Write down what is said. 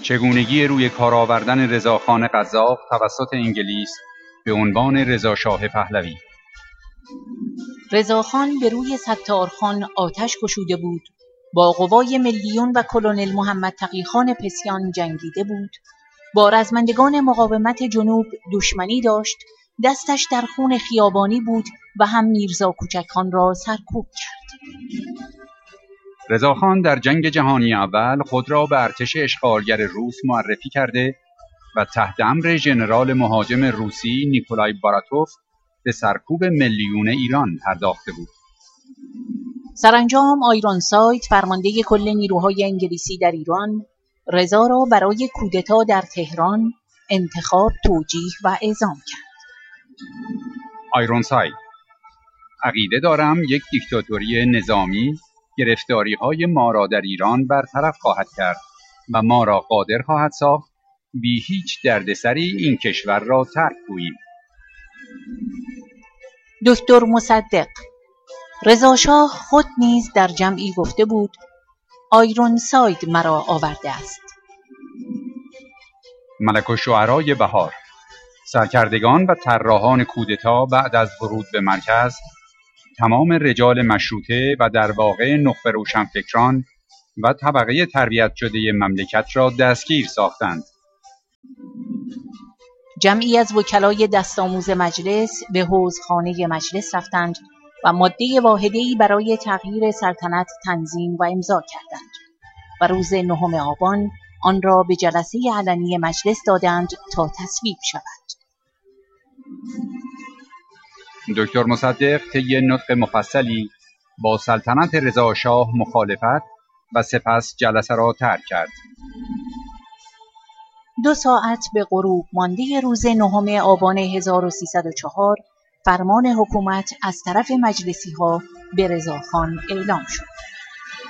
چگونگی روی کار آوردن رضاخان قزاق توسط انگلیس به عنوان رضاشاه پهلوی. رضاخان به روی ستارخان آتش گشوده بود، با قوای ملیون و کلونل محمد تقی‌خان پسیان جنگیده بود، با رزمندگان مقاومت جنوب دشمنی داشت، دستش در خون خیابانی بود و هم میرزا کوچکخان را سرکوب کرد. رضاخان در جنگ جهانی اول خود را به ارتش اشغالگر روس معرفی کرده و تحت امر ژنرال مهاجم روسی نیکولای باراتوف به سرکوب ملیون ایران پرداخته بود. سرانجام آیرونساید فرمانده کل نیروهای انگلیسی در ایران، رضا را برای کودتا در تهران انتخاب، توجیه و اعزام کرد. آیرونساید: عقیده دارم یک دیکتاتوری نظامی گرفتاری‌های ما را در ایران برطرف خواهد کرد و ما را قادر خواهد ساخت بی هیچ دردسری این کشور را ترک گوییم. دکتر مصدق: رضاشاه خود نیز در جمعی گفته بود آیرونساید مرا آورده است. ملک الشعرای بهار: سرکردگان و طراحان کودتا بعد از ورود به مرکز تمام رجال مشروطه و در واقع نخبه روشنفکران و طبقه تربیت شده مملکت را دستگیر ساختند. جمعی از وکلای دستآموز مجلس به حوضخانه مجلس رفتند و ماده واحده‌ای برای تغییر سلطنت تنظیم و امضا کردند و روز 9 آبان آن را به جلسه علنی مجلس دادند تا تصویب شود. دکتر مصدق طی نطق مفصلی با سلطنت رضاشاه مخالفت و سپس جلسه را ترک کرد. 2 ساعت به غروب مانده روز 9 آبان 1304 فرمان حکومت از طرف مجلسی‌ها به رضاخان اعلام شد.